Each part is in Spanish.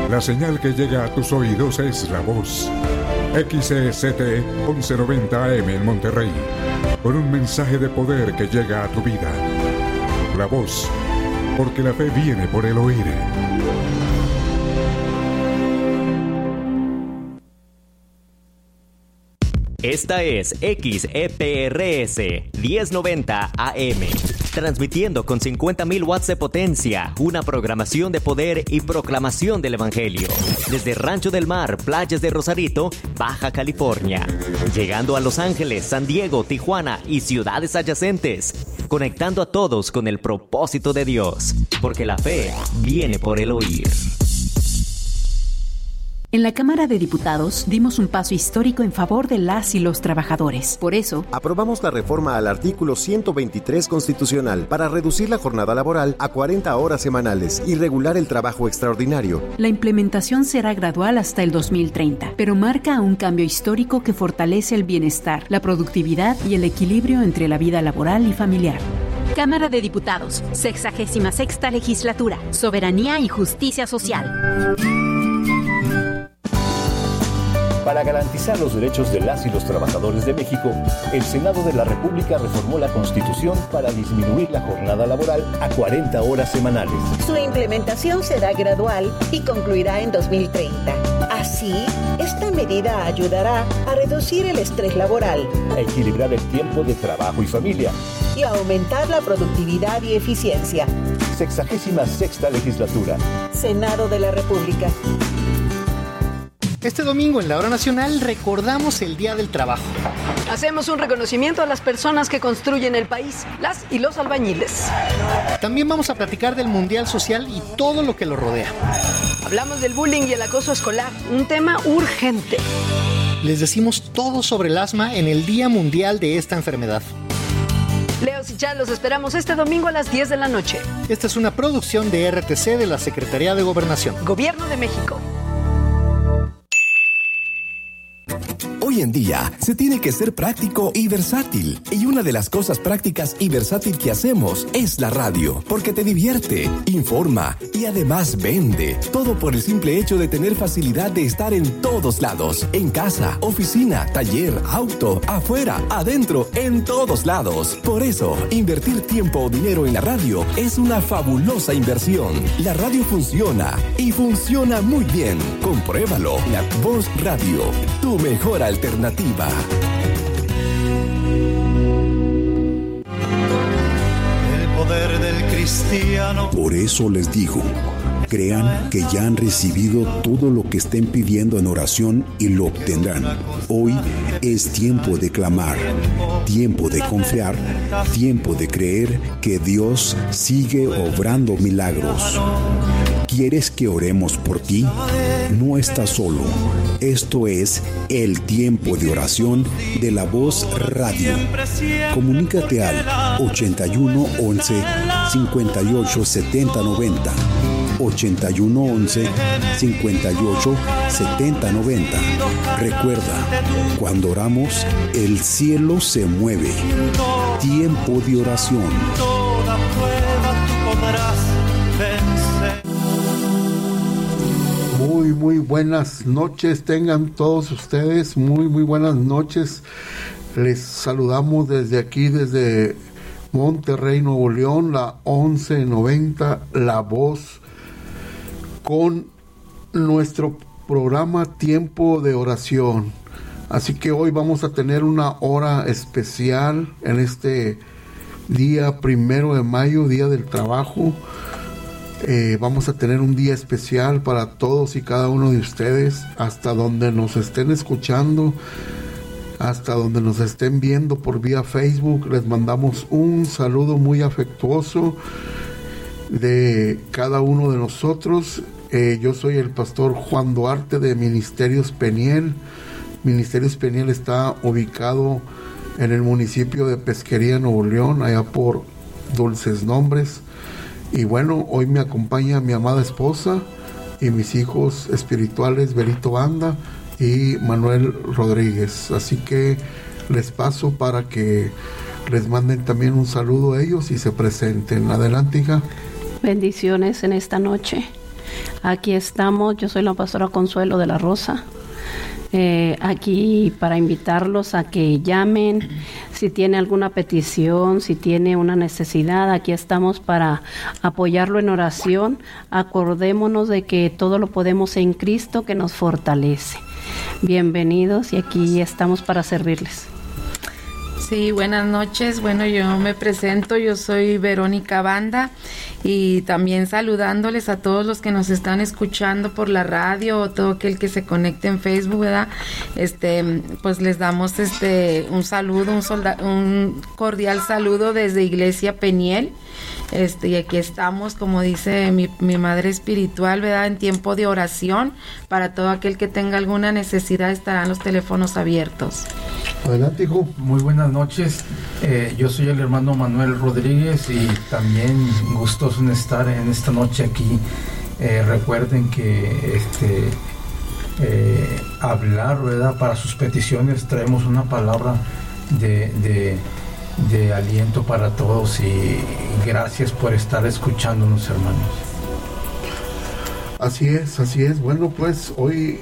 La señal que llega a tus oídos es La Voz. XECT 1190 AM en Monterrey, con un mensaje de poder que llega a tu vida. La Voz, porque la fe viene por el oír. Esta es XEPRS 1090 AM, transmitiendo con 50.000 watts de potencia, una programación de poder y proclamación del Evangelio. Desde Rancho del Mar, playas de Rosarito, Baja California, llegando a Los Ángeles, San Diego, Tijuana y ciudades adyacentes, conectando a todos con el propósito de Dios, porque la fe viene por el oír. En la Cámara de Diputados dimos un paso histórico en favor de las y los trabajadores. Por eso, aprobamos la reforma al artículo 123 constitucional para reducir la jornada laboral a 40 horas semanales y regular el trabajo extraordinario. La implementación será gradual hasta el 2030, pero marca un cambio histórico que fortalece el bienestar, la productividad y el equilibrio entre la vida laboral y familiar. Cámara de Diputados, 66ª Legislatura, Soberanía y Justicia Social. Para garantizar los derechos de las y los trabajadores de México, el Senado de la República reformó la Constitución para disminuir la jornada laboral a 40 horas semanales. Su implementación será gradual y concluirá en 2030. Así, esta medida ayudará a reducir el estrés laboral, a equilibrar el tiempo de trabajo y familia y a aumentar la productividad y eficiencia. 66ª Legislatura. Senado de la República. Este domingo en la Hora Nacional recordamos el Día del Trabajo. Hacemos un reconocimiento a las personas que construyen el país, las y los albañiles. También vamos a platicar del Mundial Social y todo lo que lo rodea. Hablamos del bullying y el acoso escolar, un tema urgente. Les decimos todo sobre el asma en el Día Mundial de esta enfermedad. Leos y Chad, los esperamos este domingo a las 10 de la noche. Esta es una producción de RTC de la Secretaría de Gobernación. Gobierno de México. Hoy en día se tiene que ser práctico y versátil. Y una de las cosas prácticas y versátil que hacemos es la radio, porque te divierte, informa y además vende. Todo por el simple hecho de tener facilidad de estar en todos lados. En casa, oficina, taller, auto, afuera, adentro, en todos lados. Por eso, invertir tiempo o dinero en la radio es una fabulosa inversión. La radio funciona y funciona muy bien. Compruébalo. La Voz Radio, tu mejor alternativa. El poder del cristiano. Por eso les digo, crean que ya han recibido todo lo que estén pidiendo en oración y lo obtendrán. Hoy es tiempo de clamar, tiempo de confiar, tiempo de creer que Dios sigue obrando milagros. ¿Quieres que oremos por ti? No estás solo. Esto es el tiempo de oración de La Voz Radio. Comunícate al 81 11 58 70 90. 81 11 58 70 90. Recuerda, cuando oramos, el cielo se mueve. Tiempo de oración. Toda prueba tú podrás vencer. Muy buenas noches tengan todos ustedes, muy buenas noches. Les saludamos desde aquí, desde Monterrey, Nuevo León, la 1190, La Voz, con nuestro programa Tiempo de Oración. Así que hoy vamos a tener una hora especial en este día 1 de mayo, Día del Trabajo. Vamos a tener un día especial para todos y cada uno de ustedes, hasta donde nos estén escuchando, hasta donde nos estén viendo por vía Facebook. Les mandamos un saludo muy afectuoso de cada uno de nosotros. Yo soy el pastor Juan Duarte de Ministerios Peniel. Ministerios Peniel está ubicado en el municipio de Pesquería, Nuevo León, allá por Dulces Nombres. Y bueno, hoy me acompaña mi amada esposa y mis hijos espirituales, Berito Banda y Manuel Rodríguez. Así que les paso para que les manden también un saludo a ellos y se presenten. Adelante, hija. Bendiciones en esta noche. Aquí estamos, yo soy la pastora Consuelo de la Rosa. Aquí para invitarlos a que llamen si tiene alguna petición, si tiene una necesidad. Aquí estamos para apoyarlo en oración. Acordémonos de que todo lo podemos en Cristo que nos fortalece. Bienvenidos y aquí estamos para servirles. Sí, buenas noches. Bueno, yo me presento, yo soy Verónica Banda y también saludándoles a todos los que nos están escuchando por la radio o todo aquel que se conecte en Facebook, ¿verdad? Pues les damos un saludo, un cordial saludo desde Iglesia Peniel. Y aquí estamos, como dice mi madre espiritual, ¿verdad? En tiempo de oración. Para todo aquel que tenga alguna necesidad estarán los teléfonos abiertos. Adelante, hijo. Muy buenas noches. Yo soy el hermano Manuel Rodríguez y también gustoso en estar en esta noche aquí. Recuerden que hablar, ¿verdad? Para sus peticiones traemos una palabra de aliento para todos y gracias por estar escuchándonos, hermanos. Así es. Bueno, pues hoy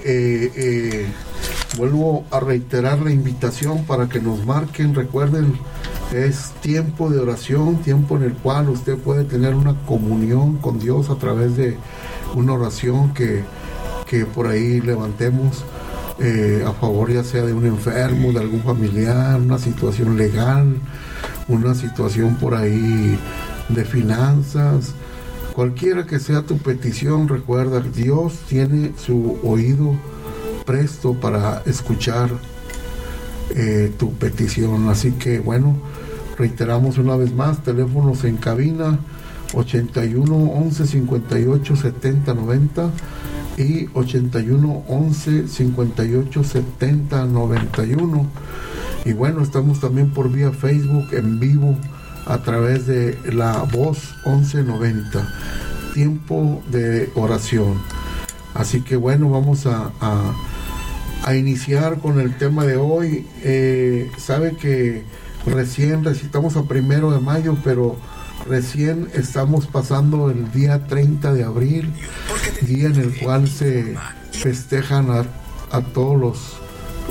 vuelvo a reiterar la invitación para que nos marquen. Recuerden, es tiempo de oración, tiempo en el cual usted puede tener una comunión con Dios a través de una oración que por ahí levantemos a favor ya sea de un enfermo, de algún familiar, una situación legal, una situación por ahí de finanzas. Cualquiera que sea tu petición, recuerda, Dios tiene su oído presto para escuchar tu petición. Así que bueno, reiteramos una vez más, teléfonos en cabina 81 11 58 70 90 y 81 11 58 70 91. Y bueno, estamos también por vía Facebook en vivo a través de La Voz 1190, tiempo de oración. Así que bueno, vamos a iniciar con el tema de hoy. Sabe que recién estamos a 1 de mayo, pero recién estamos pasando el día 30 de abril, día en el cual se festejan a todos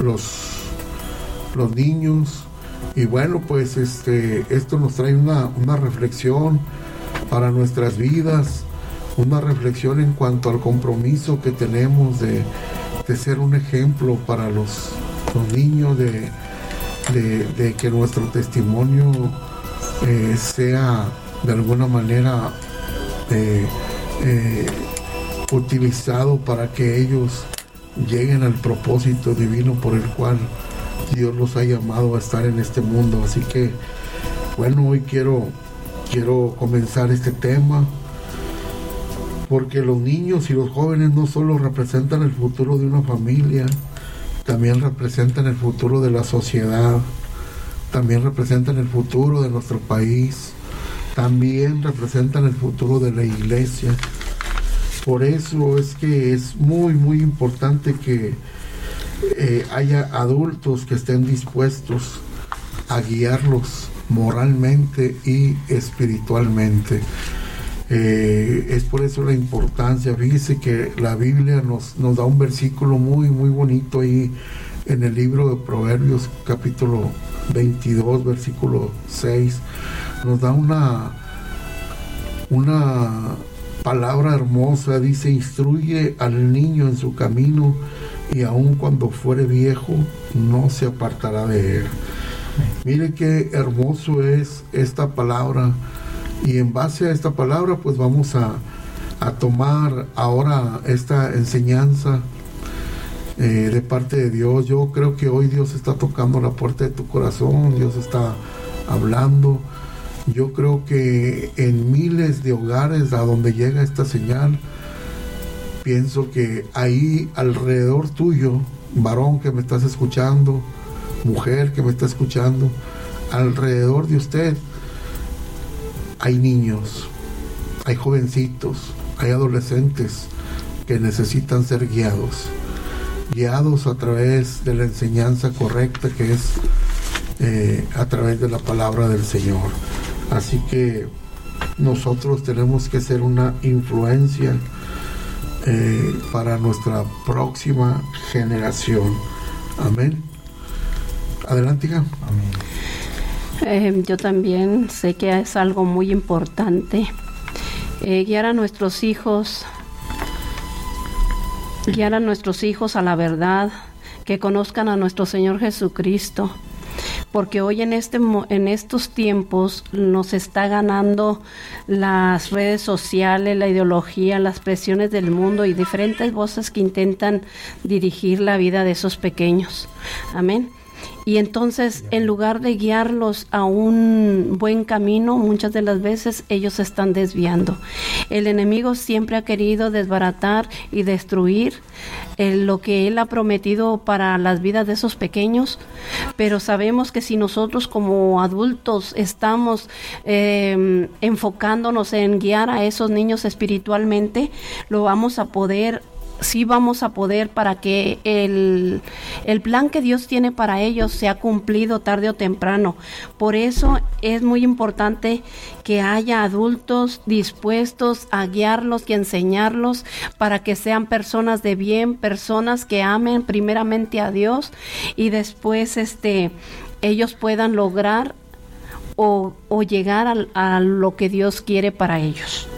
los niños. Y bueno, pues esto nos trae una reflexión para nuestras vidas, una reflexión en cuanto al compromiso que tenemos de ser un ejemplo para los niños, de que nuestro testimonio sea de alguna manera utilizado para que ellos lleguen al propósito divino por el cual Dios los ha llamado a estar en este mundo. Así que bueno, hoy quiero comenzar este tema porque los niños y los jóvenes no solo representan el futuro de una familia, también representan el futuro de la sociedad, también representan el futuro de nuestro país, también representan el futuro de la iglesia. Por eso es que es muy muy importante que haya adultos que estén dispuestos a guiarlos moralmente y espiritualmente. Es por eso la importancia. Fíjese que la Biblia nos da un versículo muy muy bonito ahí en el libro de Proverbios, capítulo 22, versículo 6. Nos da una palabra hermosa. Dice: instruye al niño en su camino, y aun cuando fuere viejo no se apartará de él. Mire qué hermoso es esta palabra, y en base a esta palabra pues vamos a tomar ahora esta enseñanza de parte de Dios. Yo creo que hoy Dios está tocando la puerta de tu corazón, Dios está hablando. Yo creo que en miles de hogares a donde llega esta señal, pienso que ahí alrededor tuyo, varón que me estás escuchando, mujer que me está escuchando, alrededor de usted hay niños, hay jovencitos, hay adolescentes que necesitan ser guiados a través de la enseñanza correcta, que es a través de la palabra del Señor. Así que nosotros tenemos que ser una influencia para nuestra próxima generación. Amén. Adelante, hija. Amén. Yo también sé que es algo muy importante guiar a nuestros hijos a la verdad, que conozcan a nuestro Señor Jesucristo, porque hoy en estos tiempos nos está ganando las redes sociales, la ideología, las presiones del mundo y diferentes voces que intentan dirigir la vida de esos pequeños. Amén. Y entonces, en lugar de guiarlos a un buen camino, muchas de las veces ellos se están desviando. El enemigo siempre ha querido desbaratar y destruir lo que él ha prometido para las vidas de esos pequeños, pero sabemos que si nosotros como adultos estamos enfocándonos en guiar a esos niños espiritualmente, sí vamos a poder para que el plan que Dios tiene para ellos sea cumplido tarde o temprano. Por eso es muy importante que haya adultos dispuestos a guiarlos y enseñarlos para que sean personas de bien, personas que amen primeramente a Dios y después ellos puedan lograr o llegar a lo que Dios quiere para ellos.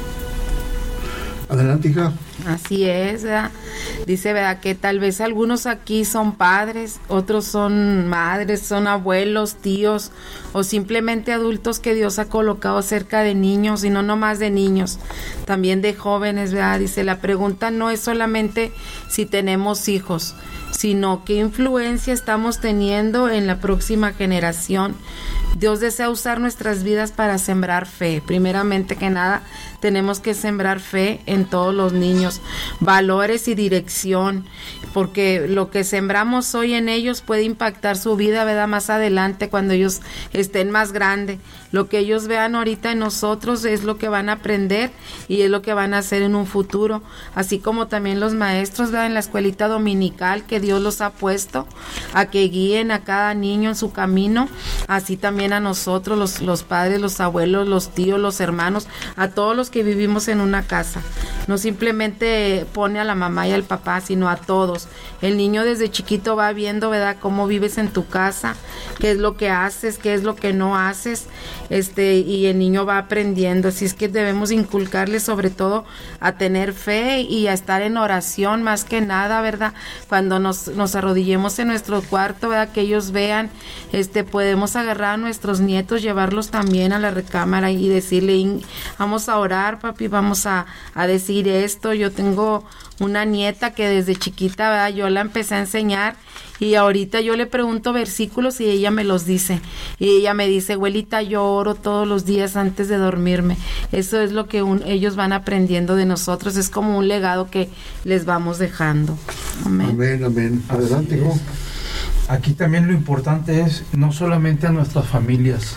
Adelante, hija. Así es, ¿verdad? Dice, ¿verdad?, que tal vez algunos aquí son padres, otros son madres, son abuelos, tíos o simplemente adultos que Dios ha colocado cerca de niños, y no nomás de niños, también de jóvenes, ¿verdad? Dice, la pregunta no es solamente si tenemos hijos, sino qué influencia estamos teniendo en la próxima generación. Dios desea usar nuestras vidas para sembrar fe. Primeramente que nada, tenemos que sembrar fe en todos los niños, valores y dirección, porque lo que sembramos hoy en ellos puede impactar su vida, ¿verdad?, más adelante cuando ellos estén más grandes. Lo que ellos vean ahorita en nosotros es lo que van a aprender y es lo que van a hacer en un futuro, así como también los maestros, ¿verdad?, en la escuelita dominical que Dios los ha puesto a que guíen a cada niño en su camino, así también a nosotros, los padres, los abuelos, los tíos, los hermanos, a todos los que vivimos en una casa. No simplemente pone a la mamá y al papá, sino a todos. El niño desde chiquito va viendo, ¿verdad?, cómo vives en tu casa, qué es lo que haces, qué es lo que no haces, y el niño va aprendiendo. Así es que debemos inculcarle sobre todo a tener fe y a estar en oración más que nada, ¿verdad? Cuando nos arrodillemos en nuestro cuarto, ¿verdad?, que ellos vean, podemos agarrar a nuestros nietos, llevarlos también a la recámara y decirle, vamos a orar, papi, vamos a decir esto. Yo tengo una nieta que desde chiquita, ¿verdad?, yo la empecé a enseñar y ahorita yo le pregunto versículos y ella me los dice. Y ella me dice, abuelita, yo oro todos los días antes de dormirme. Eso es lo que ellos van aprendiendo de nosotros. Es como un legado que les vamos dejando. Amén. Amén, amén. Adelante, hijo. Aquí también lo importante es no solamente a nuestras familias.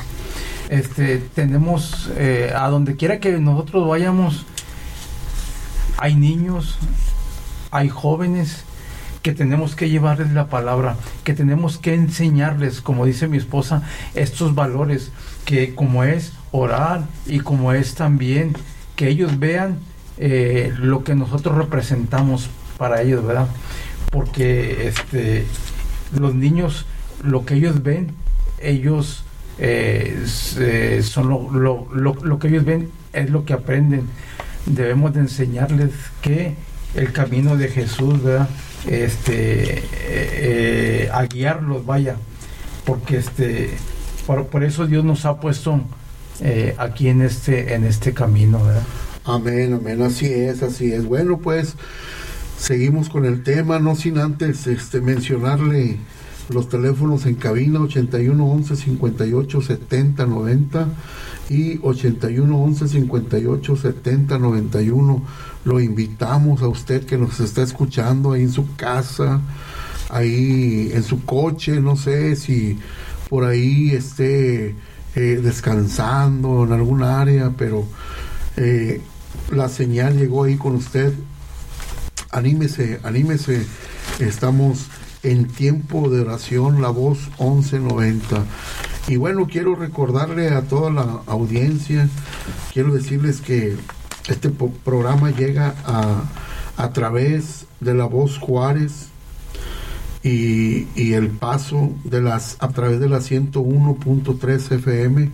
Tenemos, a donde quiera que nosotros vayamos, hay niños, hay jóvenes que tenemos que llevarles la palabra, que tenemos que enseñarles, como dice mi esposa, estos valores, que como es orar y como es también que ellos vean lo que nosotros representamos para ellos, ¿verdad? Porque los niños, lo que ellos ven, ellos son lo que ellos ven es lo que aprenden. Debemos de enseñarles que el camino de Jesús, ¿verdad?, a guiarlos, vaya, porque por eso Dios nos ha puesto aquí en este camino, ¿verdad? Amén, amén, así es. Bueno, pues seguimos con el tema, no sin antes mencionarle los teléfonos en cabina: 81 11 58 70 90 y 81 11 58 70 91. Lo invitamos a usted que nos está escuchando ahí en su casa, ahí en su coche, no sé si por ahí esté descansando en algún área, pero la señal llegó ahí con usted. Anímese, estamos en tiempo de oración, La Voz 1190. Y bueno, quiero recordarle a toda la audiencia, quiero decirles que este programa llega a través de La Voz Juárez y El Paso a través de la 101.3 FM,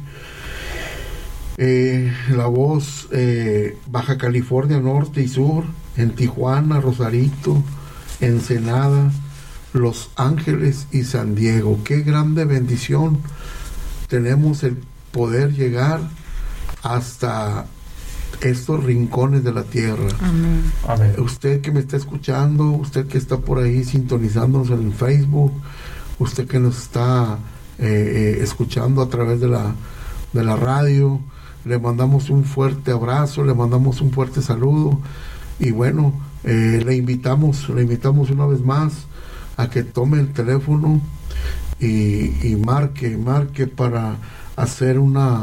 La Voz Baja California Norte y Sur, en Tijuana, Rosarito, Ensenada, Los Ángeles y San Diego. Qué grande bendición tenemos el poder llegar hasta estos rincones de la tierra. Amén. Amén. Usted que me está escuchando, usted que está por ahí sintonizándonos en Facebook, usted que nos está escuchando a través de la radio, le mandamos un fuerte abrazo, le mandamos un fuerte saludo y bueno, le invitamos una vez más a que tome el teléfono y marque para hacer una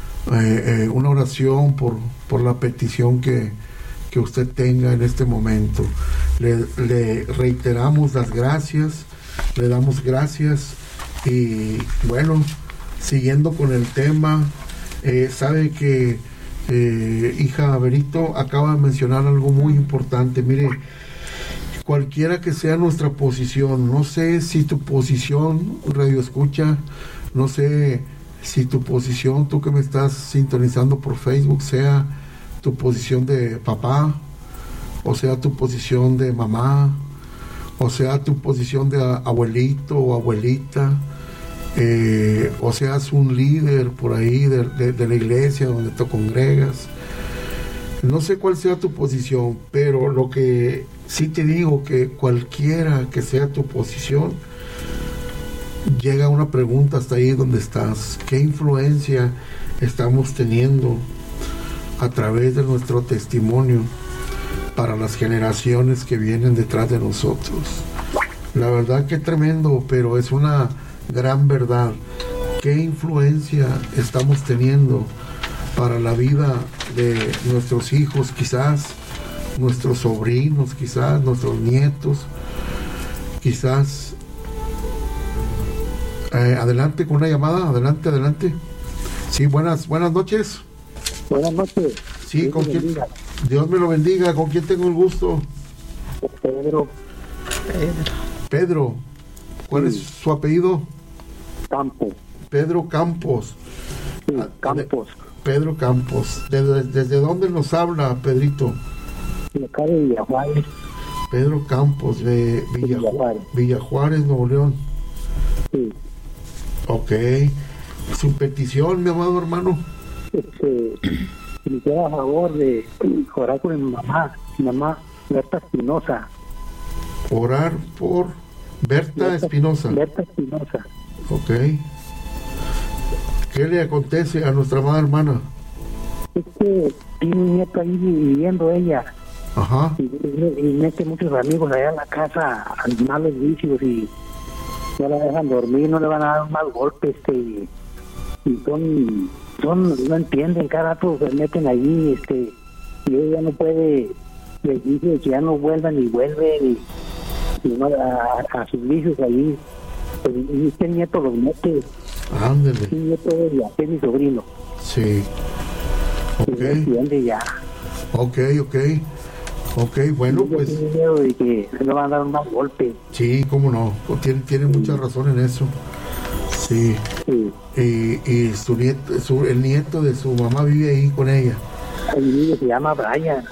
oración por la petición que usted tenga en este momento. Le reiteramos las gracias, le damos gracias y bueno, siguiendo con el tema, sabe que hija Berito acaba de mencionar algo muy importante. Mire, cualquiera que sea nuestra posición, no sé si tu posición, radio escucha, no sé si tu posición, tú que me estás sintonizando por Facebook, sea tu posición de papá, o sea tu posición de mamá, o sea tu posición de abuelito o abuelita, o seas un líder por ahí de la iglesia donde te congregas. No sé cuál sea tu posición, pero lo que sí te digo, que cualquiera que sea tu posición, llega una pregunta hasta ahí donde estás. ¿Qué influencia estamos teniendo a través de nuestro testimonio para las generaciones que vienen detrás de nosotros? La verdad que tremendo, pero es una gran verdad. ¿Qué influencia estamos teniendo para la vida de nuestros hijos, quizás nuestros sobrinos, quizás nuestros nietos, quizás? Adelante con una llamada, adelante. Sí, buenas noches. Buenas noches. Sí, Dios ¿con quién? Dios me lo bendiga. ¿Con quién tengo el gusto? Pedro. ¿Cuál es su apellido? Campos. Pedro Campos. Sí, Campos. Pedro Campos. ¿Desde dónde nos habla, Pedrito? De acá de Villajuárez. Pedro Campos, de Villajuárez, Nuevo León. Sí. Ok. Su petición, mi amado hermano. Me queda a favor de orar por mi mamá, Berta Espinosa. Orar por Berta Espinosa. Berta Espinosa. Ok. ¿Qué le acontece a nuestra amada hermana? Es que tiene un nieto ahí viviendo ella. Ajá. Y mete muchos amigos allá en la casa a malos vicios y no la dejan dormir, no le van a dar más golpes y no entienden, cada rato se meten allí y ella no puede, les dice que ya no vuelvan y vuelven y no, a sus vicios allí, y este nieto los mete. Ándale. Este nieto es mi sobrino. Sí. Ok. No entiende ya. Ok, bueno, pues. Tiene miedo de que se le van a dar más golpes. Sí, cómo no. Tiene mucha razón en eso. Sí. Y su nieto, el nieto de su mamá vive ahí con ella. El niño se llama Brian.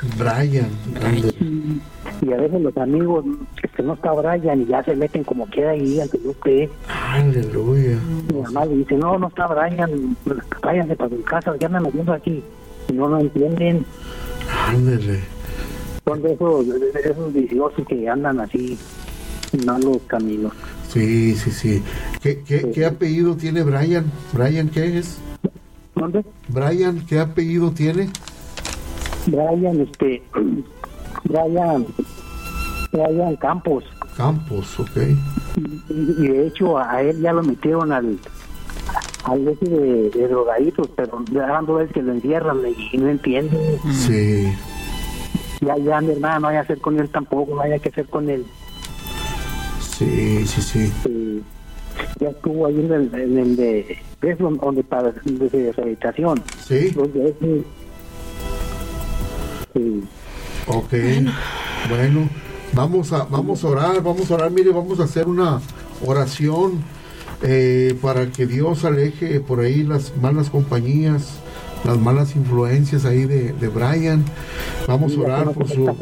Y a veces los amigos, que no está Brian, y ya se meten como quiera y digan que no esté. Aleluya. Mi mamá le dice, no está Brian, váyanse para su casa, ya andan haciendo aquí. Y no lo entienden. Ándale. Son de esos viciosos que andan así en malos caminos. Sí. ¿Qué apellido tiene Brian? ¿Brian qué es? ¿Dónde? Brian, ¿qué apellido tiene? Brian Campos. Campos, ok. Y de hecho a él ya lo metieron al ese de drogaditos, pero dejando ver que lo encierran y no entiende. Sí. Ya mi hermana no vaya a hacer con él tampoco, no haya que hacer con él. Sí. Ya estuvo ahí en el de donde para de rehabilitación. Sí. Sí. Ok. Bueno, vamos a orar, mire, vamos a hacer una oración para que Dios aleje por ahí las malas compañías, las malas influencias ahí de Brian. Vamos a orar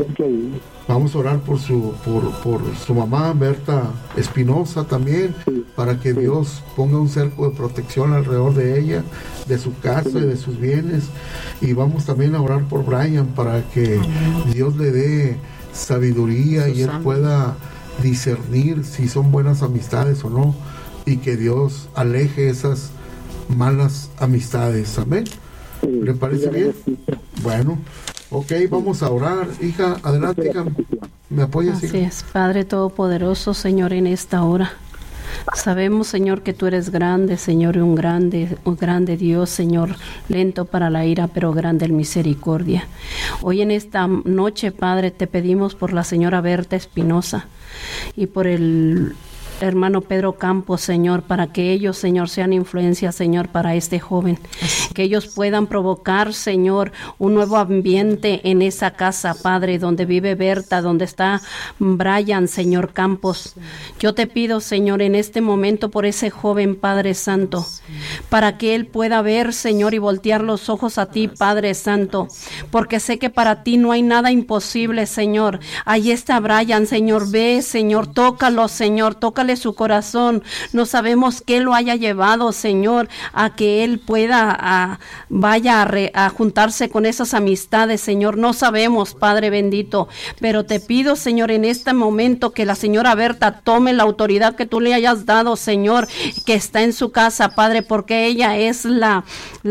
por su mamá Berta Espinosa también, para que Dios ponga un cerco de protección alrededor de ella, de su casa y de sus bienes. Y vamos también a orar por Brian para que Dios le dé sabiduría y él pueda discernir si son buenas amistades o no, y que Dios aleje esas malas amistades. Amén. ¿Le parece bien? Bueno, ok, vamos a orar. Hija, adelante, hija. ¿Me apoyas, hija? Así es, Padre Todopoderoso, Señor, en esta hora sabemos, Señor, que tú eres grande, Señor, y un grande Dios, Señor, lento para la ira, pero grande en misericordia. Hoy en esta noche, Padre, te pedimos por la señora Berta Espinosa y por el hermano Pedro Campos, Señor, para que ellos, Señor, sean influencia, Señor, para este joven, que ellos puedan provocar, Señor, un nuevo ambiente en esa casa, Padre, donde vive Berta, donde está Brian, Señor Campos. Yo te pido, Señor, en este momento por ese joven, Padre Santo, para que él pueda ver, Señor, y voltear los ojos a ti, Padre Santo, porque sé que para ti no hay nada imposible, Señor. Ahí está Brian, Señor, ve, Señor, tócalo, Señor, tócale su corazón. No sabemos qué lo haya llevado, Señor, a que él pueda vaya a juntarse con esas amistades, Señor. No sabemos, Padre bendito, pero te pido, Señor, en este momento que la señora Berta tome la autoridad que tú le hayas dado, Señor, que está en su casa, Padre, porque ella es la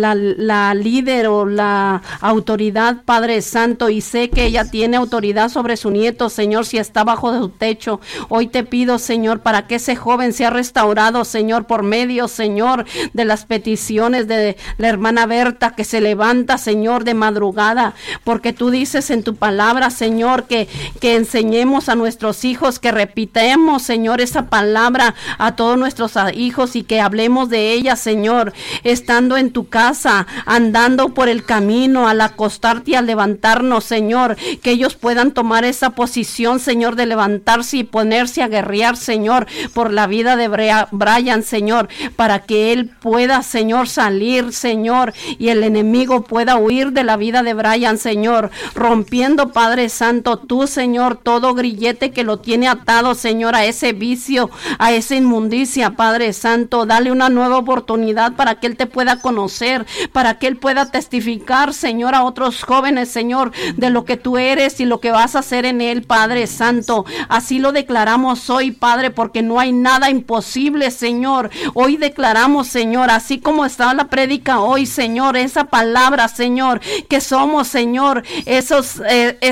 líder o la autoridad, Padre Santo, y sé que ella tiene autoridad sobre su nieto, Señor, si está bajo su techo. Hoy te pido, Señor, para que ese joven sea restaurado, Señor, por medio, Señor, de las peticiones de la hermana Berta, que se levanta, Señor, de madrugada, porque tú dices en tu palabra, Señor, que enseñemos a nuestros hijos, que repitamos, Señor, esa palabra a todos nuestros hijos y que hablemos de ella, Señor, estando en tu casa, andando por el camino, al acostarte y al levantarnos, Señor, que ellos puedan tomar esa posición, Señor, de levantarse y ponerse a guerrear, Señor, por la vida de Brian, Señor, para que él pueda, Señor, salir, Señor, y el enemigo pueda huir de la vida de Brian, Señor, rompiendo, Padre Santo, tú, Señor, todo grillete que lo tiene atado, Señor, a ese vicio, a esa inmundicia, Padre Santo. Dale una nueva oportunidad para que él te pueda conocer, para que él pueda testificar, Señor, a otros jóvenes, Señor, de lo que tú eres y lo que vas a hacer en él, Padre Santo. Así lo declaramos hoy, Padre, porque no hay nada imposible, Señor. Hoy declaramos, Señor, así como estaba la prédica hoy, Señor, esa palabra, Señor, que somos, Señor, esas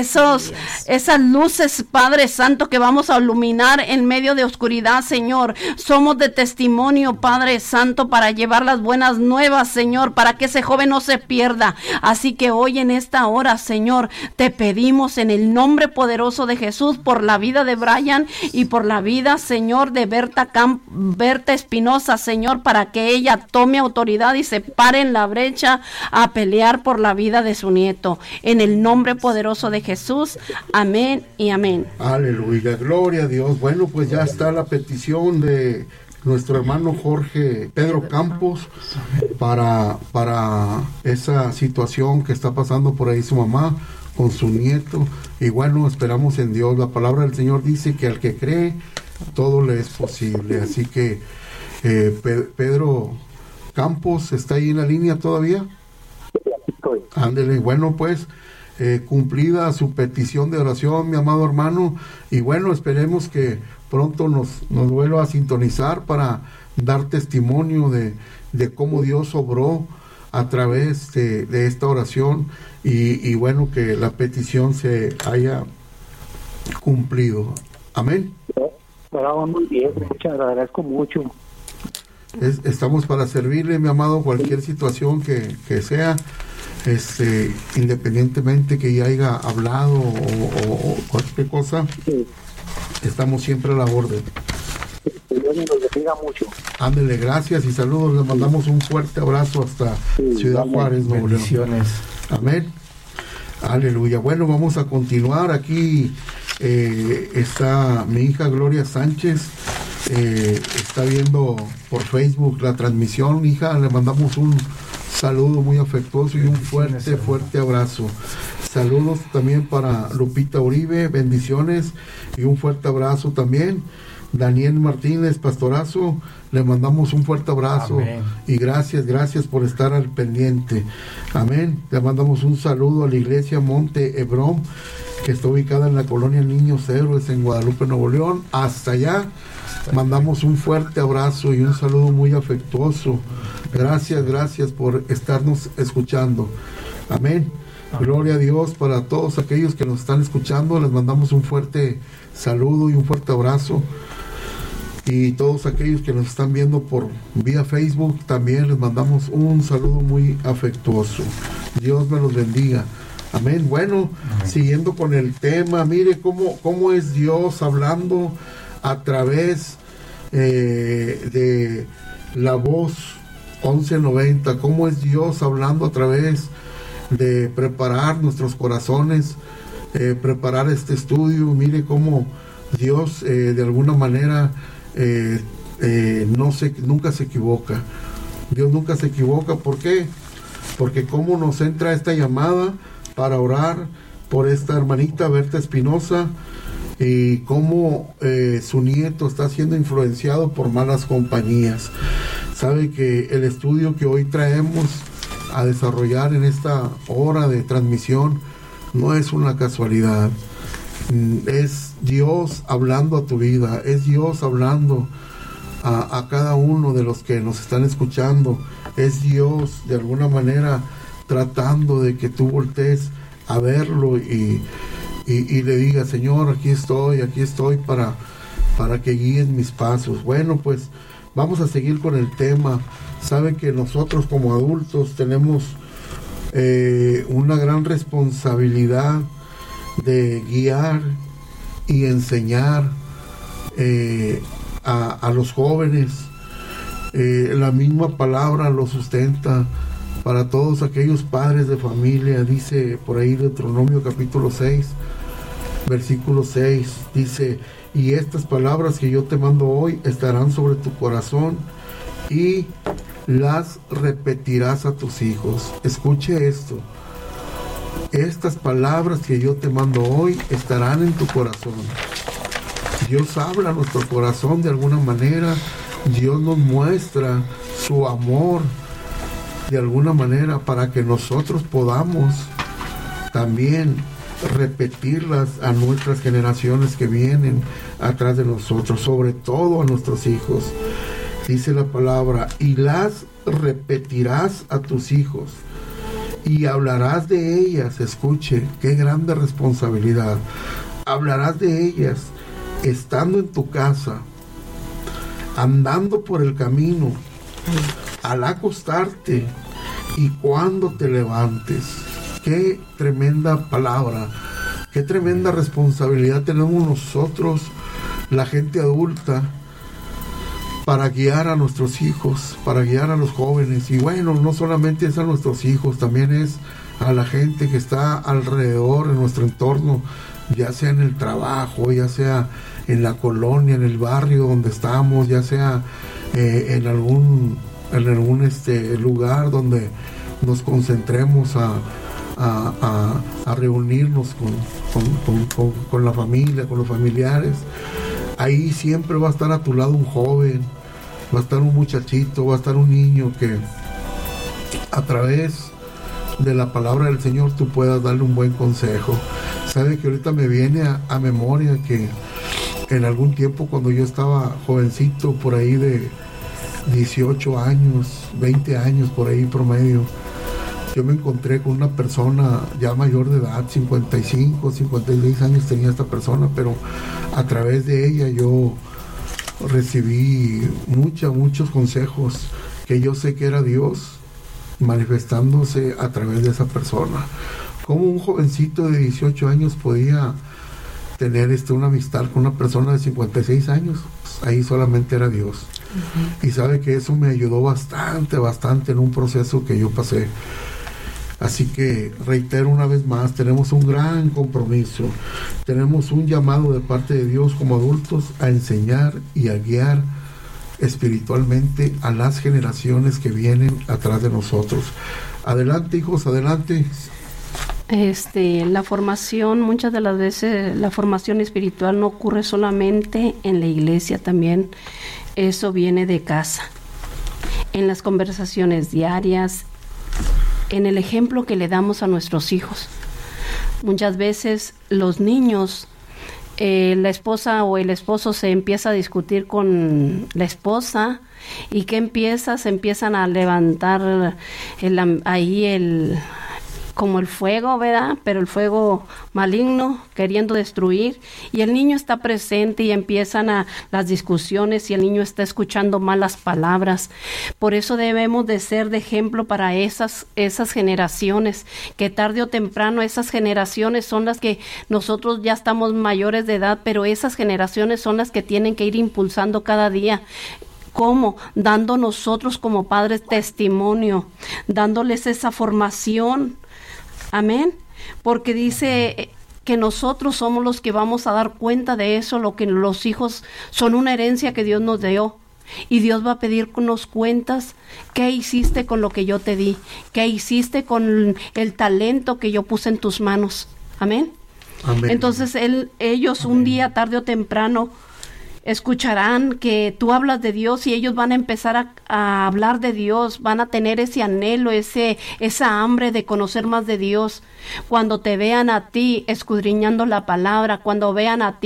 luces, Padre Santo, que vamos a iluminar en medio de oscuridad, Señor. Somos de testimonio, Padre Santo, para llevar las buenas nuevas, Señor, para que ese joven no se pierda. Así que hoy en esta hora, Señor, te pedimos en el nombre poderoso de Jesús por la vida de Brian y por la vida, Señor, de Berta Espinosa, Señor, para que ella tome autoridad y se pare en la brecha a pelear por la vida de su nieto. En el nombre poderoso de Jesús, amén y amén. Aleluya, gloria a Dios. Bueno, pues ya está la petición de nuestro hermano Jorge Pedro Campos para esa situación que está pasando por ahí su mamá con su nieto. Y bueno, esperamos en Dios. La palabra del Señor dice que al que cree todo le es posible. Así que Pedro Campos está ahí en la línea todavía. Ándele, bueno, pues cumplida su petición de oración, mi amado hermano, y bueno, esperemos que pronto nos vuelva a sintonizar para dar testimonio de cómo Dios obró a través de esta oración y bueno, que la petición se haya cumplido. Amén. Muy bien, muchas agradezco mucho. Estamos para servirle, mi amado, cualquier situación que sea, independientemente que ya haya hablado o cualquier cosa, estamos siempre a la orden. Dios nos bendiga mucho. Ándele, gracias y saludos. Les mandamos un fuerte abrazo hasta Ciudad Juárez, Nuevo León. Bendiciones. Amén. Aleluya. Bueno, vamos a continuar aquí Está mi hija Gloria Sánchez, está viendo por Facebook la transmisión. Hija, le mandamos un saludo muy afectuoso y un fuerte abrazo. Saludos también para Lupita Uribe, bendiciones y un fuerte abrazo también. Daniel Martínez, pastorazo, le mandamos un fuerte abrazo. Amén. Y gracias por estar al pendiente. Amén. Le mandamos un saludo a la iglesia Monte Hebrón, que está ubicada en la colonia Niños Héroes en Guadalupe, Nuevo León. Hasta allá mandamos un fuerte abrazo y un saludo muy afectuoso. Gracias por estarnos escuchando. Amén. Gloria a Dios. Para todos aquellos que nos están escuchando, les mandamos un fuerte saludo y un fuerte abrazo. Y todos aquellos que nos están viendo por vía Facebook, también les mandamos un saludo muy afectuoso. Dios me los bendiga. Amén. Bueno, siguiendo con el tema, mire cómo es Dios hablando a través de la voz 1190, cómo es Dios hablando a través de preparar nuestros corazones, preparar este estudio. Mire cómo Dios de alguna manera nunca se equivoca. Dios nunca se equivoca. ¿Por qué? Porque cómo nos entra esta llamada para orar por esta hermanita Berta Espinosa, y cómo su nieto está siendo influenciado por malas compañías. Sabe que el estudio que hoy traemos a desarrollar en esta hora de transmisión no es una casualidad. Es Dios hablando a tu vida, es Dios hablando a cada uno de los que nos están escuchando, es Dios de alguna manera tratando de que tú voltees a verlo y le digas: Señor, aquí estoy para que guíes mis pasos. Bueno, pues vamos a seguir con el tema. Sabe que nosotros como adultos tenemos una gran responsabilidad de guiar y enseñar a los jóvenes. La misma palabra lo sustenta para todos aquellos padres de familia. Dice por ahí Deuteronomio capítulo 6, versículo 6, dice: y estas palabras que yo te mando hoy estarán sobre tu corazón y las repetirás a tus hijos. Escuche esto: estas palabras que yo te mando hoy estarán en tu corazón. Dios habla a nuestro corazón de alguna manera. Dios nos muestra su amor de alguna manera para que nosotros podamos también repetirlas a nuestras generaciones que vienen atrás de nosotros, sobre todo a nuestros hijos. Dice la palabra: y las repetirás a tus hijos y hablarás de ellas. Escuche, qué grande responsabilidad. Hablarás de ellas estando en tu casa, andando por el camino, al acostarte y cuando te levantes. Qué tremenda palabra, qué tremenda responsabilidad tenemos nosotros, la gente adulta, para guiar a nuestros hijos, para guiar a los jóvenes. Y bueno, no solamente es a nuestros hijos, también es a la gente que está alrededor, en nuestro entorno, ya sea en el trabajo, ya sea en la colonia, en el barrio donde estamos, ya sea en algún lugar donde nos concentremos a reunirnos con la familia, con los familiares. Ahí siempre va a estar a tu lado un joven, va a estar un muchachito, va a estar un niño que a través de la palabra del Señor tú puedas darle un buen consejo. Sabe que ahorita me viene a memoria que en algún tiempo, cuando yo estaba jovencito, por ahí de 18 años, 20 años por ahí promedio, yo me encontré con una persona ya mayor de edad, 55, 56 años tenía esta persona, pero a través de ella yo recibí muchos consejos que yo sé que era Dios manifestándose a través de esa persona. Como un jovencito de 18 años podía tener una amistad con una persona de 56 años, pues ahí solamente era Dios. Y sabe que eso me ayudó bastante en un proceso que yo pasé. Así que reitero una vez más, tenemos un gran compromiso, tenemos un llamado de parte de Dios como adultos a enseñar y a guiar espiritualmente a las generaciones que vienen atrás de nosotros. Adelante, hijos, adelante. La formación, muchas de las veces la formación espiritual no ocurre solamente en la iglesia, también eso viene de casa, en las conversaciones diarias, en el ejemplo que le damos a nuestros hijos. Muchas veces los niños, la esposa o el esposo se empieza a discutir con la esposa y ¿qué se empiezan a levantar como el fuego, ¿verdad? Pero el fuego maligno, queriendo destruir, y el niño está presente y empiezan las discusiones y el niño está escuchando malas palabras. Por eso debemos de ser de ejemplo para esas generaciones, que tarde o temprano esas generaciones son las que nosotros ya estamos mayores de edad, pero esas generaciones son las que tienen que ir impulsando cada día. ¿Cómo? Dando nosotros como padres testimonio, dándoles esa formación. Amén, porque dice que nosotros somos los que vamos a dar cuenta de eso, lo que los hijos son una herencia que Dios nos dio. Y Dios va a pedirnos cuentas. ¿Qué hiciste con lo que yo te di? ¿Qué hiciste con el talento que yo puse en tus manos? Amén. Amén. Entonces ellos un día, tarde o temprano, escucharán que tú hablas de Dios y ellos van a empezar a hablar de Dios, van a tener ese anhelo, esa hambre de conocer más de Dios. Cuando te vean a ti escudriñando la palabra, cuando te vean a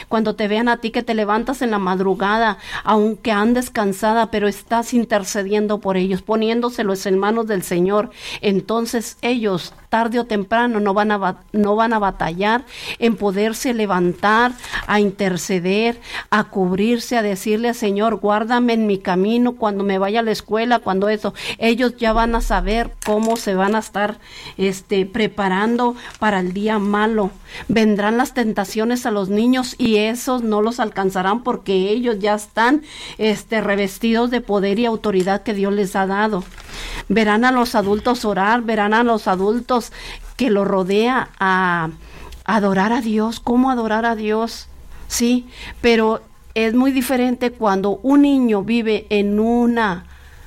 ti que te levantas en la madrugada, aunque andes cansada, pero estás intercediendo por ellos, poniéndoselos en manos del Señor, entonces ellos tarde o temprano no van a batallar en poderse levantar, a interceder, a cubrirse, a decirle al Señor, guárdame en mi camino cuando me vaya a la escuela, cuando eso. Ellos ya van a saber cómo se van a estar preparando para el día malo. Vendrán las tentaciones a los niños y esos no los alcanzarán porque ellos ya están revestidos de poder y autoridad que Dios les ha dado. Verán a los adultos orar, verán a los adultos que los rodea a adorar a Dios. ¿Cómo adorar a Dios? Sí, pero es muy diferente cuando un niño vive en una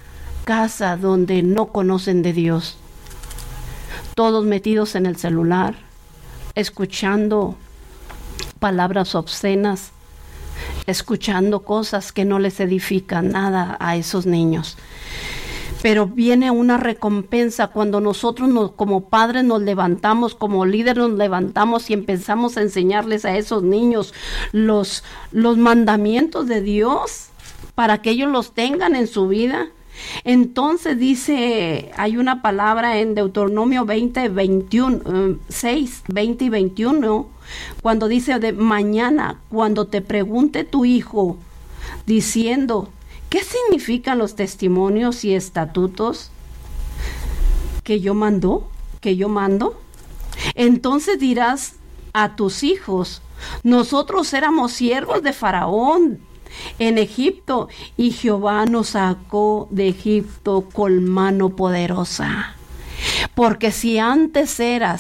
casa donde no conocen de Dios. Todos metidos en el celular, escuchando palabras obscenas, escuchando cosas que no les edifican nada a esos niños. Pero viene una recompensa cuando nosotros como padres nos levantamos, como líderes nos levantamos y empezamos a enseñarles a esos niños los mandamientos de Dios para que ellos los tengan en su vida. Entonces dice, hay una palabra en Deuteronomio 20 y 21, cuando dice de mañana, cuando te pregunte tu hijo, diciendo, ¿qué significan los testimonios y estatutos que yo mando? Entonces dirás a tus hijos, nosotros éramos siervos de Faraón en Egipto, y Jehová nos sacó de Egipto con mano poderosa. Porque si antes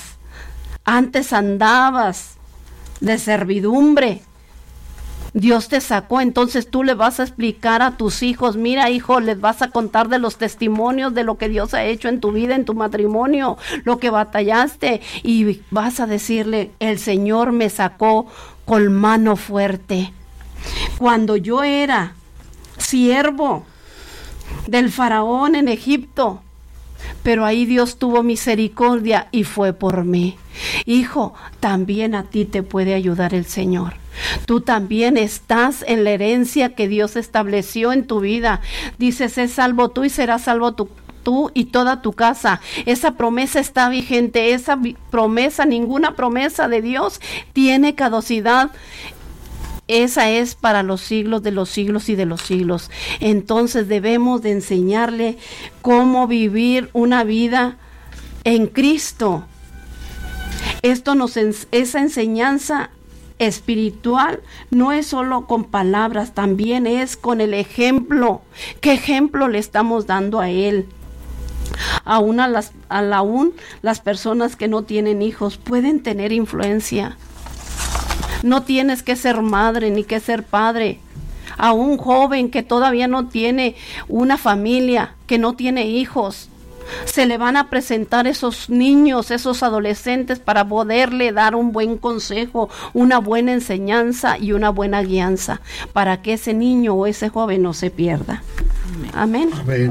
andabas de servidumbre, Dios te sacó, entonces tú le vas a explicar a tus hijos, mira hijo, les vas a contar de los testimonios de lo que Dios ha hecho en tu vida, en tu matrimonio, lo que batallaste, y vas a decirle, el Señor me sacó con mano fuerte. Cuando yo era siervo del faraón en Egipto, pero ahí Dios tuvo misericordia y fue por mí. Hijo, también a ti te puede ayudar el Señor. Tú también estás en la herencia que Dios estableció en tu vida. Dice, sé salvo tú y serás salvo tú y toda tu casa. Esa promesa está vigente. Esa promesa, ninguna promesa de Dios tiene caducidad. Esa es para los siglos de los siglos y de los siglos. Entonces debemos de enseñarle cómo vivir una vida en Cristo. Esa enseñanza espiritual no es solo con palabras, también es con el ejemplo. ¿Qué ejemplo le estamos dando a Él? Aún las personas que no tienen hijos pueden tener influencia. No tienes que ser madre ni que ser padre. A un joven que todavía no tiene una familia, que no tiene hijos, se le van a presentar esos niños, esos adolescentes, para poderle dar un buen consejo, una buena enseñanza y una buena guianza, para que ese niño o ese joven no se pierda. Amén. Amén.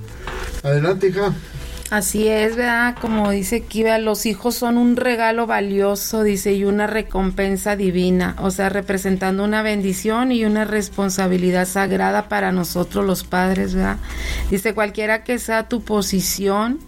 Adelante, hija. Así es, ¿verdad? Como dice aquí, los hijos son un regalo valioso, dice, y una recompensa divina, o sea, representando una bendición y una responsabilidad sagrada para nosotros los padres, ¿verdad? Dice, cualquiera que sea tu posición,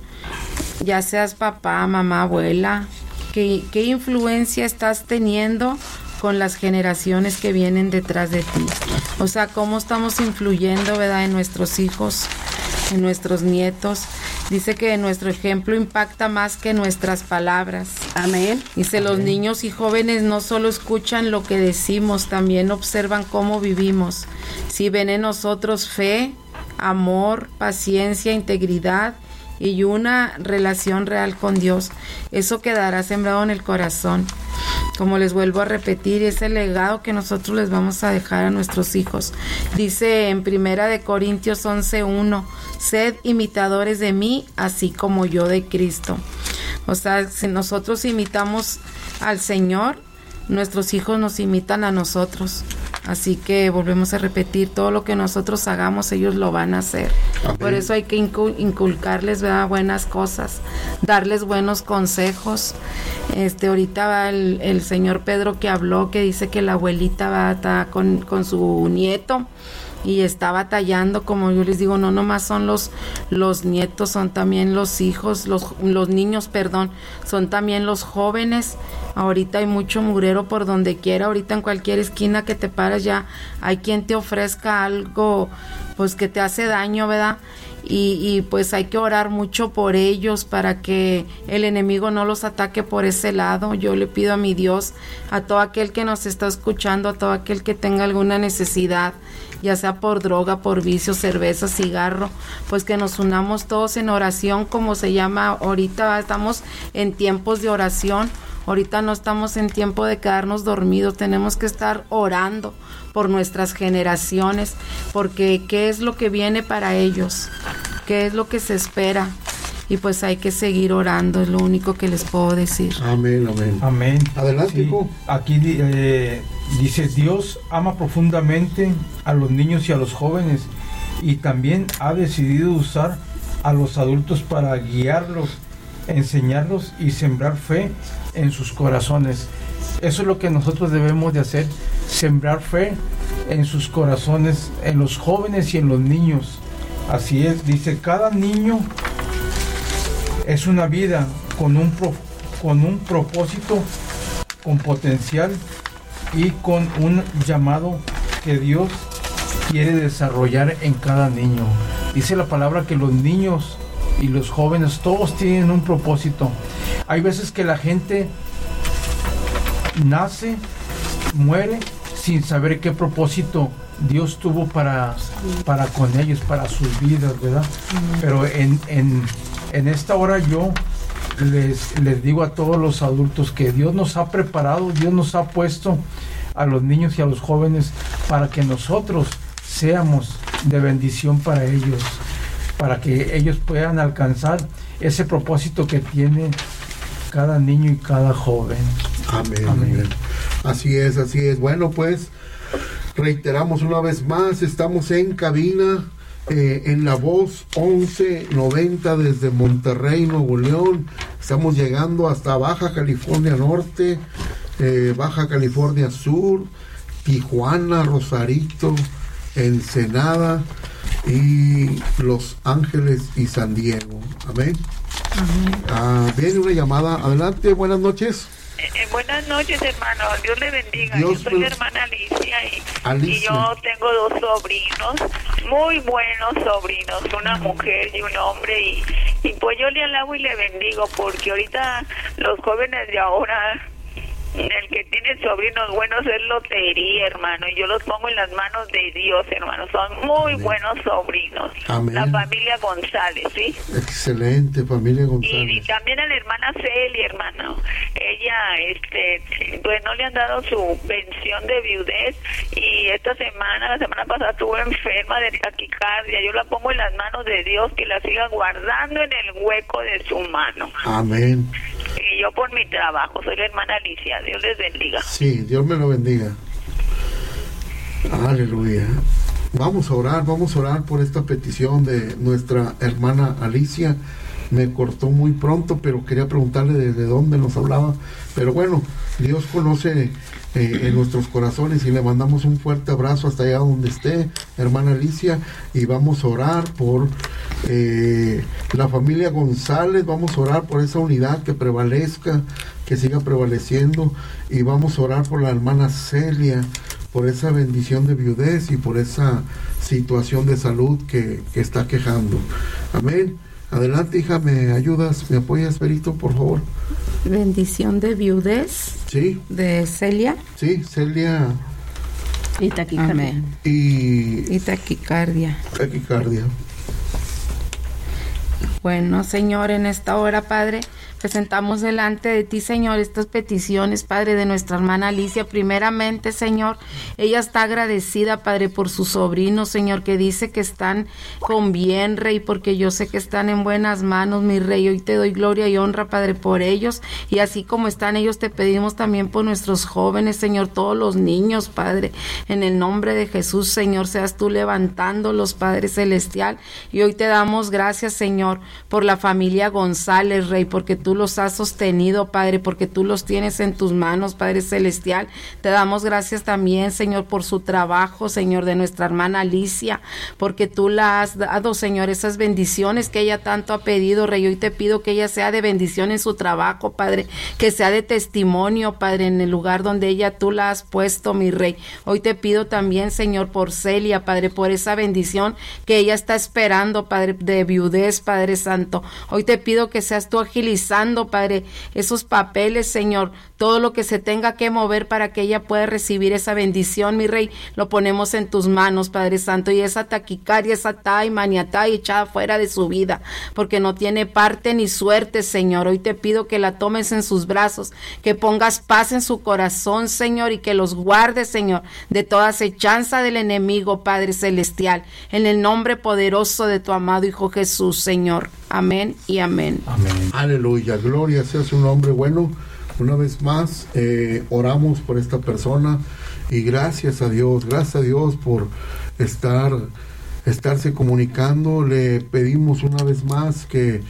ya seas papá, mamá, abuela, ¿qué influencia estás teniendo con las generaciones que vienen detrás de ti? O sea, cómo estamos influyendo, ¿verdad?, en nuestros hijos, en nuestros nietos. Dice que nuestro ejemplo impacta más que nuestras palabras. Amén. Dice, los niños y jóvenes no solo escuchan lo que decimos, también observan cómo vivimos. Si ven en nosotros fe, amor, paciencia, integridad y una relación real con Dios, eso quedará sembrado en el corazón. Como les vuelvo a repetir, es el legado que nosotros les vamos a dejar a nuestros hijos. Dice en 1 Corintios 11:1, sed imitadores de mí, así como yo de Cristo. O sea, si nosotros imitamos al Señor, nuestros hijos nos imitan a nosotros. Así que volvemos a repetir, todo lo que nosotros hagamos, ellos lo van a hacer. Amén. Por eso hay que inculcarles, ¿verdad?, buenas cosas, darles buenos consejos. Ahorita va el señor Pedro que habló, que dice que la abuelita va a estar con su nieto y está batallando. Como yo les digo, no nomás son los nietos, son también los hijos, los niños, perdón, son también los jóvenes. Ahorita hay mucho mugrero por donde quiera, ahorita en cualquier esquina que te paras ya hay quien te ofrezca algo pues que te hace daño, ¿verdad? Y pues hay que orar mucho por ellos para que el enemigo no los ataque por ese lado. Yo le pido a mi Dios, a todo aquel que nos está escuchando, a todo aquel que tenga alguna necesidad, ya sea por droga, por vicio, cerveza, cigarro, pues que nos unamos todos en oración, como se llama ahorita. Estamos en tiempos de oración. Ahorita no estamos en tiempo de quedarnos dormidos, tenemos que estar orando por nuestras generaciones, porque qué es lo que viene para ellos, qué es lo que se espera, y pues hay que seguir orando, es lo único que les puedo decir. Amén, amén. Amén. Adelante, sí, aquí dice, Dios ama profundamente a los niños y a los jóvenes, y también ha decidido usar a los adultos para guiarlos, enseñarlos y sembrar fe en sus corazones. Eso es lo que nosotros debemos de hacer, sembrar fe en sus corazones, en los jóvenes y en los niños. Así es, dice, cada niño es una vida con un propósito, con potencial y con un llamado que Dios quiere desarrollar en cada niño. Dice la palabra que los niños y los jóvenes todos tienen un propósito. Hay veces que la gente nace, muere sin saber qué propósito Dios tuvo para con ellos, para sus vidas, ¿verdad? Pero en esta hora yo les digo a todos los adultos que Dios nos ha preparado, Dios nos ha puesto a los niños y a los jóvenes para que nosotros seamos de bendición para ellos, para que ellos puedan alcanzar ese propósito que tiene cada niño y cada joven. Amén, amén. Así es, así es. Bueno, pues reiteramos una vez más, estamos en cabina, en La Voz 1190 desde Monterrey, Nuevo León. Estamos llegando hasta Baja California Norte, Baja California Sur, Tijuana, Rosarito, Ensenada y Los Ángeles y San Diego. Amén. Viene una llamada. Adelante, buenas noches. Buenas noches, hermano. Dios le bendiga. Dios, yo soy la hermana Alicia y yo tengo 2 sobrinos, muy buenos sobrinos, una mujer y un hombre, y pues yo le alabo y le bendigo, porque ahorita los jóvenes de ahora El que tiene sobrinos buenos es lotería, hermano, y yo los pongo en las manos de Dios, hermano. Son muy buenos sobrinos. Amén. La familia González, ¿sí? Excelente, familia González. Y también a la hermana Celia, hermano. Ella, pues no le han dado su pensión de viudez, y la semana pasada estuvo enferma de taquicardia. Yo la pongo en las manos de Dios, que la siga guardando en el hueco de su mano. Amén. Y yo por mi trabajo, soy la hermana Alicia. Dios les bendiga. Sí, Dios me lo bendiga. Aleluya. Vamos a orar por esta petición de nuestra hermana Alicia. Me cortó muy pronto, pero quería preguntarle desde dónde nos hablaba. Pero bueno, Dios conoce en nuestros corazones, y le mandamos un fuerte abrazo hasta allá donde esté, hermana Alicia, y vamos a orar por la familia González. Vamos a orar por esa unidad que prevalezca, que siga prevaleciendo, y vamos a orar por la hermana Celia, por esa bendición de viudez y por esa situación de salud que está quejando. Amén. Adelante, hija, ¿me ayudas? ¿Me apoyas, Berito, por favor? Bendición de viudez. Sí. De Celia. Sí, Celia. Y taquicardia. Amén. Y taquicardia. Taquicardia. Bueno, Señor, en esta hora, Padre, presentamos delante de ti, Señor, estas peticiones, Padre, de nuestra hermana Alicia. Primeramente, Señor, ella está agradecida, Padre, por sus sobrinos, Señor, que dice que están con bien, Rey, porque yo sé que están en buenas manos, mi Rey. Hoy te doy gloria y honra, Padre, por ellos, y así como están ellos, te pedimos también por nuestros jóvenes, Señor, todos los niños, Padre, en el nombre de Jesús, Señor, seas tú levantándolos, Padre Celestial, y hoy te damos gracias, Señor, por la familia González, Rey, porque tú los has sostenido, Padre, porque tú los tienes en tus manos, Padre Celestial. Te damos gracias también, Señor, por su trabajo, Señor, de nuestra hermana Alicia, porque tú la has dado, Señor, esas bendiciones que ella tanto ha pedido, Rey. Hoy te pido que ella sea de bendición en su trabajo, Padre, que sea de testimonio, Padre, en el lugar donde ella tú la has puesto, mi Rey. Hoy te pido también, Señor, por Celia, Padre, por esa bendición que ella está esperando, Padre, de viudez, Padre Santo. Hoy te pido que seas tú agilizando, Padre, esos papeles, Señor, todo lo que se tenga que mover para que ella pueda recibir esa bendición, mi Rey, lo ponemos en tus manos, Padre Santo, y esa taquicardia, esa maniatá echada fuera de su vida, porque no tiene parte ni suerte, Señor. Hoy te pido que la tomes en sus brazos, que pongas paz en su corazón, Señor, y que los guardes, Señor, de toda acechanza del enemigo, Padre Celestial, en el nombre poderoso de tu amado Hijo Jesús, Señor. Amén y amén. Amén. Aleluya, gloria sea su nombre. Bueno, una vez más oramos por esta persona, y gracias a Dios por estarse comunicando. Le pedimos una vez más que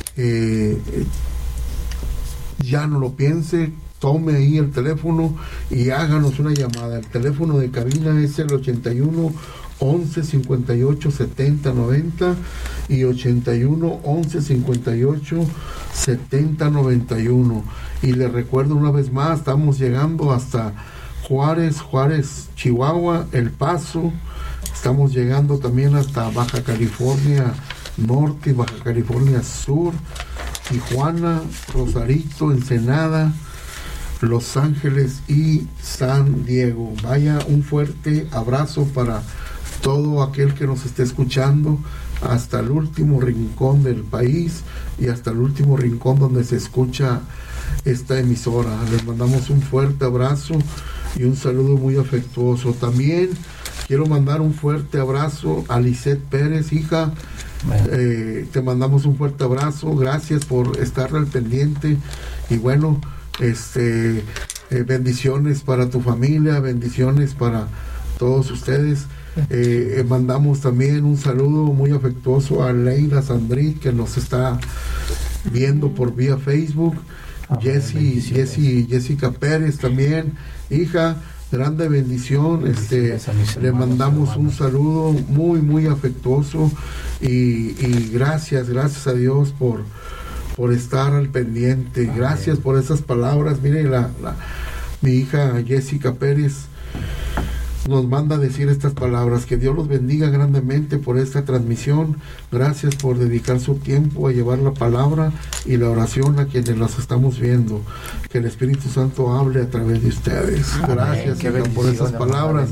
ya no lo piense, tome ahí el teléfono y háganos una llamada. El teléfono de cabina es el 81 11 58 70 90 y 81 11 58 70 91. Y le recuerdo una vez más, estamos llegando hasta Juárez, Chihuahua, El Paso. Estamos llegando también hasta Baja California Norte y Baja California Sur, Tijuana, Rosarito, Ensenada, Los Ángeles y San Diego. Vaya, un fuerte abrazo para todo aquel que nos esté escuchando hasta el último rincón del país y hasta el último rincón donde se escucha esta emisora. Les mandamos un fuerte abrazo y un saludo muy afectuoso. También quiero mandar un fuerte abrazo a Lisette Pérez, hija. Te mandamos un fuerte abrazo, gracias por estar al pendiente, y bueno, bendiciones para tu familia, bendiciones para todos ustedes. Mandamos también un saludo muy afectuoso a Leila Sandrit, que nos está viendo por vía Facebook. Jessica Pérez también, hija, grande bendición. Le mandamos un saludo muy muy afectuoso, y gracias a Dios por estar al pendiente. Gracias por esas palabras. Mire, mi hija Jessica Pérez nos manda a decir estas palabras. Que Dios los bendiga grandemente por esta transmisión. Gracias por dedicar su tiempo a llevar la palabra y la oración a quienes las estamos viendo. Que el Espíritu Santo hable a través de ustedes. Gracias, Señor, por esas palabras.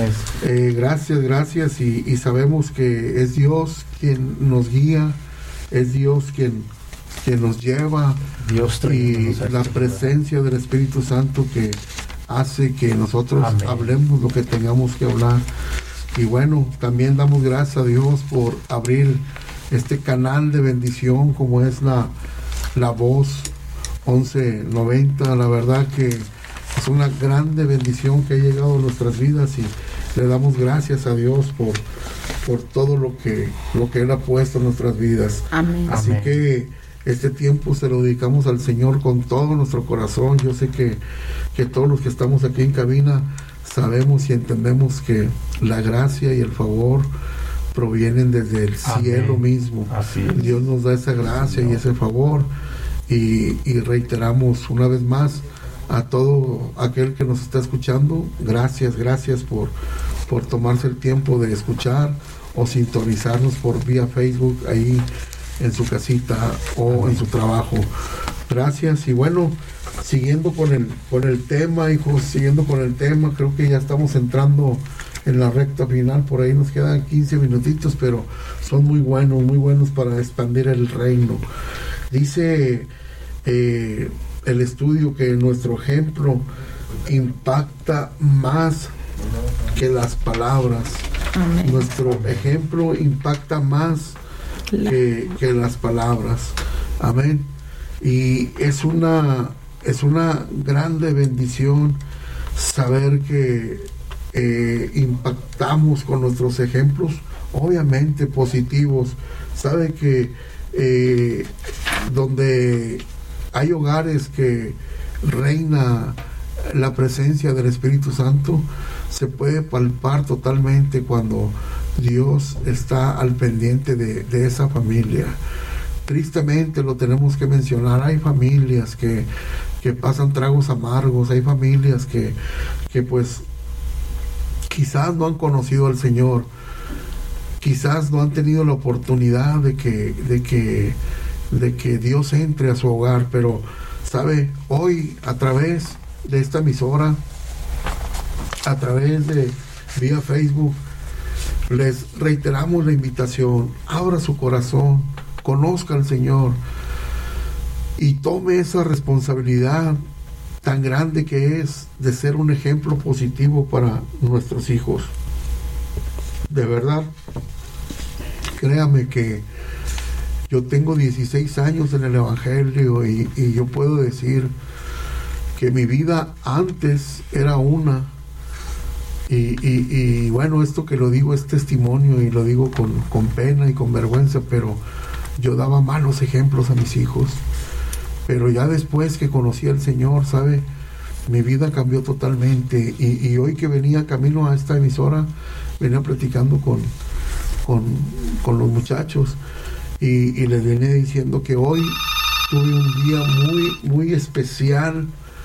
Gracias y sabemos que es Dios quien nos guía, es Dios quien nos lleva, y la presencia del Espíritu Santo que hace que nosotros hablemos lo que tengamos que hablar. Y bueno, también damos gracias a Dios por abrir este canal de bendición como es la Voz 1190. La verdad que es una grande bendición que ha llegado a nuestras vidas y le damos gracias a Dios por todo lo que Él ha puesto en nuestras vidas. Amén. Así que este tiempo se lo dedicamos al Señor con todo nuestro corazón. Yo sé que todos los que estamos aquí en cabina sabemos y entendemos que la gracia y el favor provienen desde el cielo mismo. Dios nos da esa gracia y ese favor, y reiteramos una vez más a todo aquel que nos está escuchando, gracias por tomarse el tiempo de escuchar o sintonizarnos por vía Facebook ahí en su casita o en su trabajo. Gracias. Y bueno, siguiendo con el tema, hijos, creo que ya estamos entrando en la recta final. Por ahí nos quedan 15 minutitos, pero son muy buenos para expandir el reino. Dice el estudio que nuestro ejemplo impacta más que las palabras. Amén. Nuestro ejemplo impacta más que las palabras. Amén. Y es una grande bendición saber que impactamos con nuestros ejemplos, obviamente positivos. Sabe que donde hay hogares que reina la presencia del Espíritu Santo, se puede palpar totalmente cuando Dios está al pendiente de esa familia. Tristemente lo tenemos que mencionar, hay familias que pasan tragos amargos, hay familias que pues quizás no han conocido al Señor, quizás no han tenido la oportunidad de que Dios entre a su hogar, pero sabe, hoy a través de esta emisora, a través de vía Facebook, les reiteramos la invitación: abra su corazón, conozca al Señor y tome esa responsabilidad tan grande que es de ser un ejemplo positivo para nuestros hijos. De verdad, créame que yo tengo 16 años en el Evangelio y yo puedo decir que mi vida antes era una, y bueno, esto que lo digo es testimonio y lo digo con pena y con vergüenza, pero yo daba malos ejemplos a mis hijos. Pero ya después que conocí al Señor, ¿sabe? Mi vida cambió totalmente, y hoy que venía camino a esta emisora, venía platicando con los muchachos y les venía diciendo que hoy tuve un día muy especial,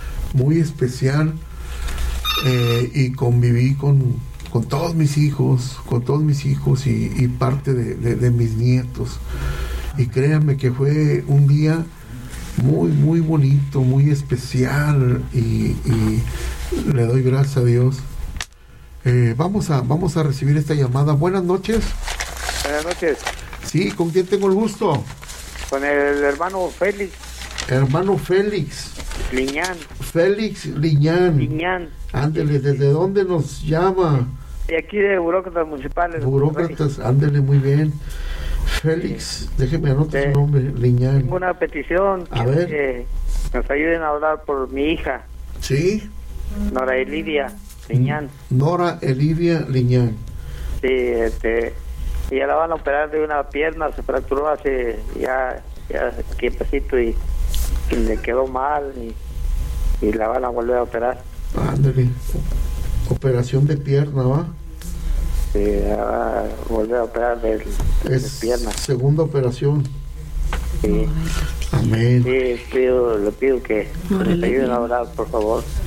y conviví con todos mis hijos, y parte de mis nietos, y créanme que fue un día muy bonito, muy especial, y le doy gracias a Dios. Vamos a recibir esta llamada. Buenas noches. Buenas noches. Sí, ¿con quién tengo el gusto? Con el hermano Félix. Hermano Félix Liñán. Félix Liñán. Ándele, ¿desde dónde nos llama? De aquí de Burócratas Municipales. Burócratas, ándele, muy bien. Félix, déjeme anotar su nombre, Liñán. Tengo una petición. A ver. Que nos ayuden a hablar por mi hija. ¿Sí? Nora Elidia Liñán. Nora Elidia Liñán. Sí, ella la van a operar de una pierna, se fracturó hace ya tiempecito y le quedó mal y la van a volver a operar. Ándale, operación de pierna, ¿va? Sí, va a volver a operar de pierna. Segunda operación. Sí. Amén. Sí, le pido que nos ayuden a orar, por favor.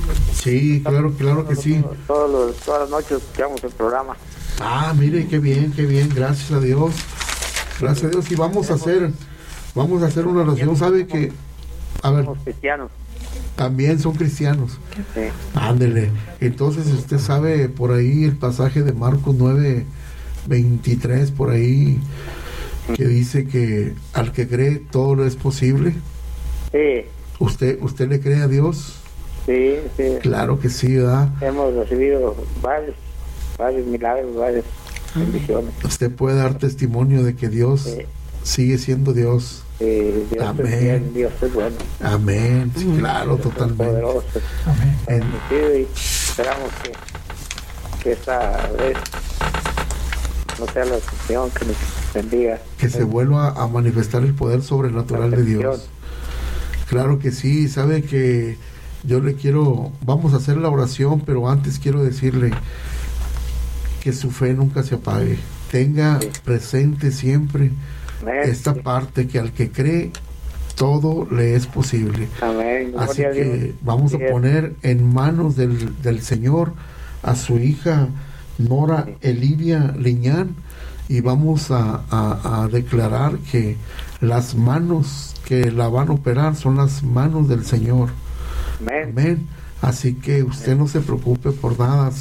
Sí, claro que sí. Todas las noches escuchamos el programa. Ah, mire, qué bien, gracias a Dios. Gracias a Dios. Y vamos a hacer una oración. ¿Sabe que? A ver. Somos cristianos. También son cristianos. Sí. Ándele. Entonces, usted sabe por ahí el pasaje de Marcos 9:23, por ahí, que dice que al que cree todo lo es posible. Sí. ¿Usted le cree a Dios? Sí. Claro que sí, ¿verdad? Hemos recibido varios milagros, varias bendiciones. Usted puede dar testimonio de que Dios sigue siendo Dios. Dios amén. Es bien, Dios es bueno. Amén. Sí, claro, Dios totalmente. Es poderoso. Amén. Y esperamos que esta vez no sea la excepción, que nos bendiga. Que se vuelva a manifestar el poder sobrenatural de Dios. Claro que sí. Sabe que yo vamos a hacer la oración, pero antes quiero decirle que su fe nunca se apague. Tenga presente siempre esta parte, que al que cree todo le es posible. Amén. Así que vamos a poner en manos del Señor a su hija Nora Elivia Liñán, y vamos a declarar que las manos que la van a operar son las manos del Señor. Amén. Así que usted no se preocupe por nada.